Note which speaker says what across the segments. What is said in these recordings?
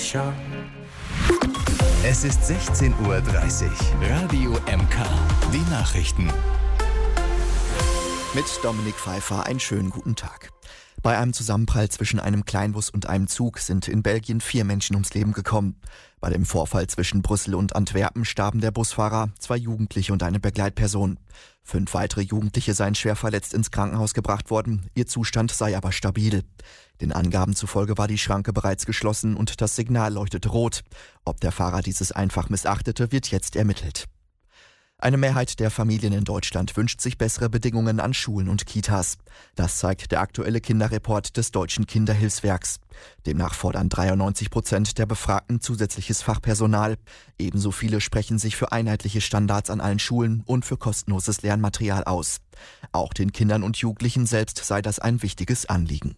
Speaker 1: sharp.
Speaker 2: Es ist 16:30 Uhr. Radio MK. Die Nachrichten.
Speaker 3: Mit Dominik Pfeiffer einen schönen guten Tag. Bei einem Zusammenprall zwischen einem Kleinbus und einem Zug sind in Belgien 4 Menschen ums Leben gekommen. Bei dem Vorfall zwischen Brüssel und Antwerpen starben der Busfahrer, 2 Jugendliche und eine Begleitperson. 5 weitere Jugendliche seien schwer verletzt ins Krankenhaus gebracht worden, ihr Zustand sei aber stabil. Den Angaben zufolge war die Schranke bereits geschlossen und das Signal leuchtete rot. Ob der Fahrer dieses einfach missachtete, wird jetzt ermittelt. Eine Mehrheit der Familien in Deutschland wünscht sich bessere Bedingungen an Schulen und Kitas. Das zeigt der aktuelle Kinderreport des Deutschen Kinderhilfswerks. Demnach fordern 93% der Befragten zusätzliches Fachpersonal. Ebenso viele sprechen sich für einheitliche Standards an allen Schulen und für kostenloses Lernmaterial aus. Auch den Kindern und Jugendlichen selbst sei das ein wichtiges Anliegen.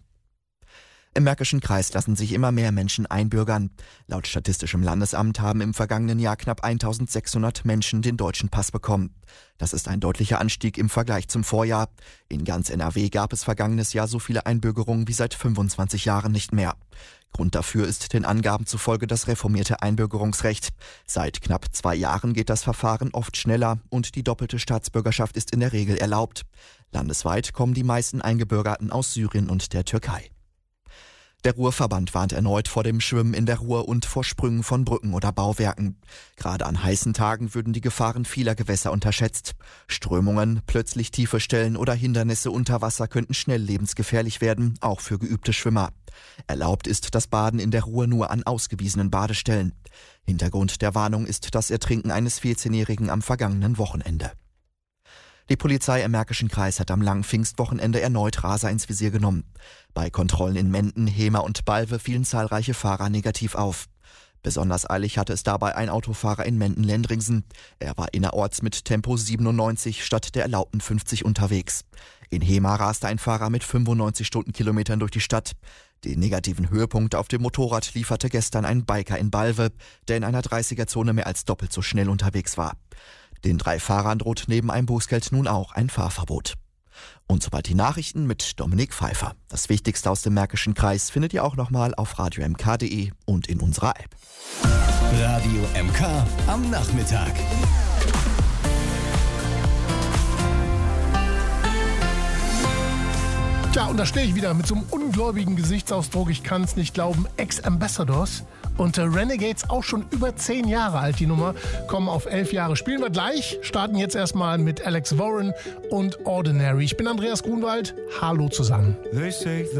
Speaker 3: Im Märkischen Kreis lassen sich immer mehr Menschen einbürgern. Laut Statistischem Landesamt haben im vergangenen Jahr knapp 1600 Menschen den deutschen Pass bekommen. Das ist ein deutlicher Anstieg im Vergleich zum Vorjahr. In ganz NRW gab es vergangenes Jahr so viele Einbürgerungen wie seit 25 Jahren nicht mehr. Grund dafür ist den Angaben zufolge das reformierte Einbürgerungsrecht. Seit knapp 2 Jahren geht das Verfahren oft schneller und die doppelte Staatsbürgerschaft ist in der Regel erlaubt. Landesweit kommen die meisten Eingebürgerten aus Syrien und der Türkei. Der Ruhrverband warnt erneut vor dem Schwimmen in der Ruhr und vor Sprüngen von Brücken oder Bauwerken. Gerade an heißen Tagen würden die Gefahren vieler Gewässer unterschätzt. Strömungen, plötzlich tiefe Stellen oder Hindernisse unter Wasser könnten schnell lebensgefährlich werden, auch für geübte Schwimmer. Erlaubt ist das Baden in der Ruhr nur an ausgewiesenen Badestellen. Hintergrund der Warnung ist das Ertrinken eines 14-Jährigen am vergangenen Wochenende. Die Polizei im Märkischen Kreis hat am langen Pfingstwochenende erneut Raser ins Visier genommen. Bei Kontrollen in Menden, Hemer und Balve fielen zahlreiche Fahrer negativ auf. Besonders eilig hatte es dabei ein Autofahrer in Menden-Lendringsen. Er war innerorts mit Tempo 97 statt der erlaubten 50 unterwegs. In Hemer raste ein Fahrer mit 95 Stundenkilometern durch die Stadt. Den negativen Höhepunkt auf dem Motorrad lieferte gestern ein Biker in Balve, der in einer 30er-Zone mehr als doppelt so schnell unterwegs war. Den 3 Fahrern droht neben einem Bußgeld nun auch ein Fahrverbot. Und soweit die Nachrichten mit Dominik Pfeiffer. Das Wichtigste aus dem Märkischen Kreis findet ihr auch nochmal auf radiomk.de und in unserer App.
Speaker 2: Radio MK am Nachmittag.
Speaker 4: Tja, und da stehe ich wieder mit so einem ungläubigen Gesichtsausdruck. Ich kann es nicht glauben. Ex-Ambassadors und Renegades, auch schon über 10 Jahre alt, die Nummer, kommen auf 11 Jahre. Spielen wir gleich, starten jetzt erstmal mit Alex Warren und Ordinary. Ich bin Andreas Grunwald. Hallo zusammen.
Speaker 1: They say